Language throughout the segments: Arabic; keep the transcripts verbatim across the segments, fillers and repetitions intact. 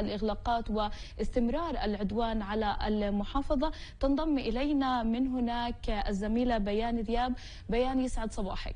الإغلاقات واستمرار العدوان على المحافظة. تنضم إلينا من هناك الزميلة بيان دياب. بيان، يسعد صباحك.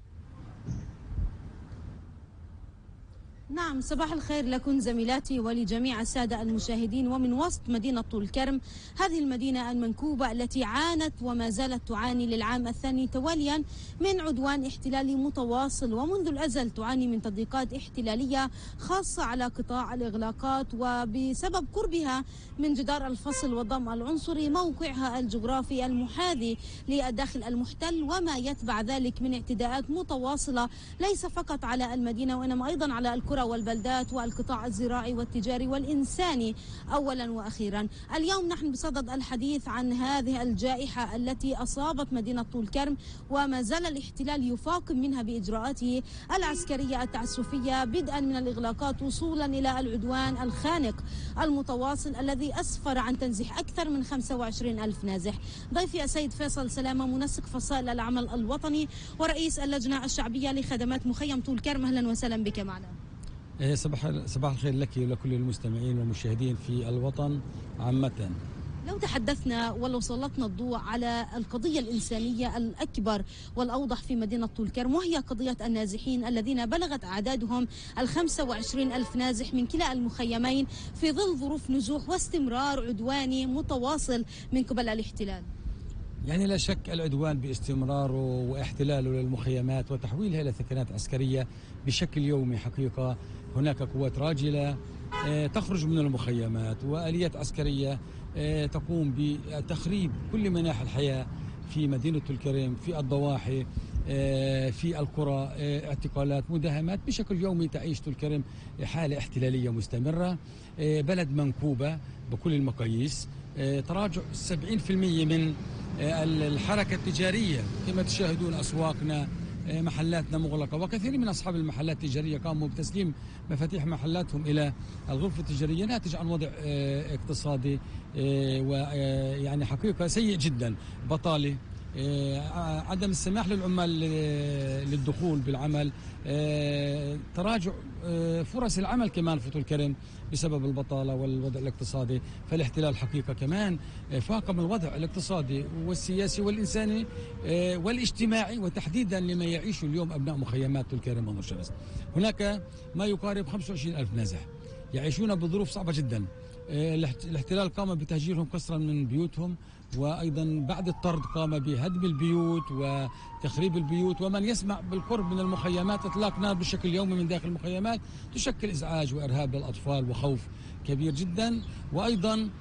نعم، صباح الخير لكم زميلاتي ولجميع السادة المشاهدين. ومن وسط مدينة طول كرم، هذه المدينة المنكوبة التي عانت وما زالت تعاني للعام الثاني تواليا من عدوان احتلالي متواصل، ومنذ الأزل تعاني من تضييقات احتلالية خاصة على قطاع الإغلاقات، وبسبب قربها من جدار الفصل والضم العنصري، موقعها الجغرافي المحاذي للداخل المحتل، وما يتبع ذلك من اعتداءات متواصلة ليس فقط على المدينة وإنما أيضا على القرى والبلدات والقطاع الزراعي والتجاري والإنساني أولا وأخيرا. اليوم نحن بصدد الحديث عن هذه الجائحة التي أصابت مدينة طول كرم، وما زال الاحتلال يفاقم منها بإجراءاته العسكرية التعسفية، بدءا من الإغلاقات وصولا إلى العدوان الخانق المتواصل الذي أسفر عن تنزيح أكثر من خمسة وعشرين ألف نازح. ضيفي السيد فيصل سلامة، منسق فصائل العمل الوطني ورئيس اللجنة الشعبية لخدمات مخيم طول كرم، أهلا وسهلا بك معنا. صباح صباح الخير لك ولكل المستمعين والمشاهدين في الوطن عامة. لو تحدثنا ولو سلطنا الضوء على القضية الإنسانية الأكبر والأوضح في مدينة طول كرم، وهي قضية النازحين الذين بلغت أعدادهم الخمسة وعشرين ألف نازح من كلا المخيمين في ظل ظروف نزوح واستمرار عدواني متواصل من قبل الاحتلال. يعني لا شك العدوان باستمراره واحتلاله للمخيمات وتحويلها إلى ثكنات عسكرية بشكل يومي. حقيقة هناك قوات راجلة تخرج من المخيمات وآليات عسكرية تقوم بتخريب كل مناحي الحياة في مدينة طول كرم، في الضواحي، في القرى، اعتقالات، مداهمات. بشكل يومي تعيش طول كرم حالة احتلالية مستمرة، بلد منكوبة بكل المقاييس. تراجع سبعين بالمئة من الحركة التجارية، كما تشاهدون أسواقنا محلاتنا مغلقة، وكثير من أصحاب المحلات التجارية قاموا بتسليم مفاتيح محلاتهم إلى الغرفة التجارية، ناتج عن وضع اقتصادي ويعني حقيقة سيء جدا. بطالة، عدم السماح للعمال للدخول بالعمل، تراجع فرص العمل كمان في طول كرم بسبب البطالة والوضع الاقتصادي. فالاحتلال حقيقة كمان فاقم الوضع الاقتصادي والسياسي والإنساني والاجتماعي، وتحديدا لما يعيشه اليوم أبناء مخيمات طول كرم ونور شمس. هناك ما يقارب خمسة وعشرين ألف نازح يعيشون بظروف صعبة جدا. الاحتلال قام بتهجيرهم قسرا من بيوتهم، وأيضا بعد الطرد قام بهدم البيوت وتخريب البيوت. ومن يسمع بالقرب من المخيمات إطلاق نار بشكل يومي من داخل المخيمات تشكل إزعاج وإرهاب للأطفال وخوف كبير جدا. وأيضا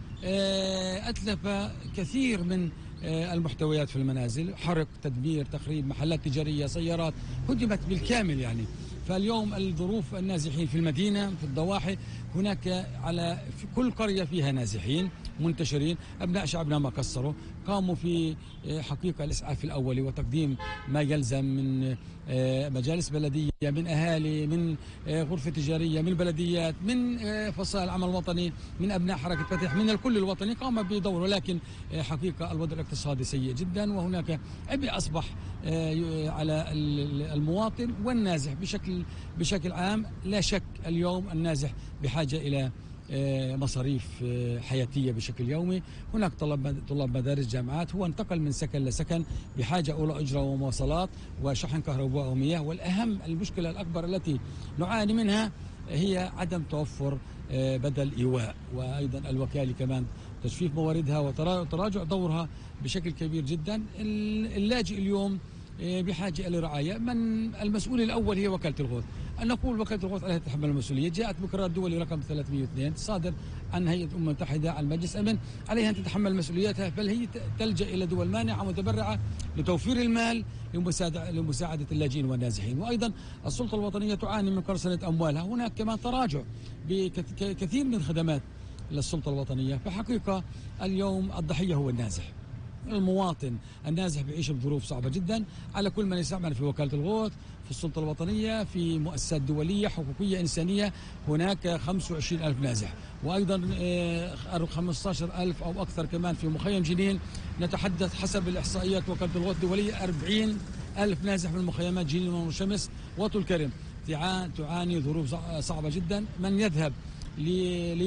أتلف كثير من المحتويات في المنازل، حرق، تدمير، تخريب محلات تجارية، سيارات هدمت بالكامل يعني. فاليوم الظروف النازحين في المدينة في الضواحي، هناك على في كل قرية فيها نازحين منتشرين. أبناء شعبنا ما قصروا، قاموا في حقيقة الإسعاف الأولي وتقديم ما يلزم من مجالس بلدية، من أهالي، من غرفة تجارية، من بلديات، من فصائل العمل الوطني، من أبناء حركة فتح، من الكل الوطني قام بدوره. لكن حقيقة الوضع الاقتصادي سيء جدا، وهناك عبء أصبح على المواطن والنازح بشكل بشكل عام. لا شك اليوم النازح بحاجة إلى مصاريف حياتية بشكل يومي. هناك طلاب طلاب مدارس، جامعات، هو انتقل من سكن لسكن بحاجة أولى أجرة ومواصلات وشحن كهرباء ومياه. والأهم المشكلة الأكبر التي نعاني منها هي عدم توفر بدل إيواء، وأيضا الوكالة كمان تجفيف مواردها وتراجع دورها بشكل كبير جدا. اللاجئ اليوم بحاجة إلى رعاية. من المسؤول الأول هي وكالة الغوث. أن نقول وكالة الغوث عليها تتحمل المسؤولية. جاءت بقرار دولي رقم ثلاثمئة واثنين صادر عن هيئة الأمم المتحدة على المجلس الأمن، عليها أن تتحمل مسؤولياتها، بل هي تلجأ إلى دول مانعة متبرعة لتوفير المال لمساعدة اللاجئين والنازحين. وأيضا السلطة الوطنية تعاني من قرصنة أموالها. هناك كمان تراجع بكثير من خدمات للسلطة الوطنية. فحقيقة اليوم الضحية هو النازح، المواطن النازح بيعيش بظروف صعبة جدا. على كل من يسمعنا في وكالة الغوث، في السلطة الوطنية، في مؤسسات دولية حقوقية إنسانية، هناك خمسة وعشرين ألف نازح، وأيضا خمسة عشر ألف أو أكثر كمان في مخيم جنين. نتحدث حسب الإحصائيات وكالة الغوث الدولية أربعين ألف نازح من مخيمات جنين ونور شمس وطول كرم تعاني ظروف صعبة جدا. من يذهب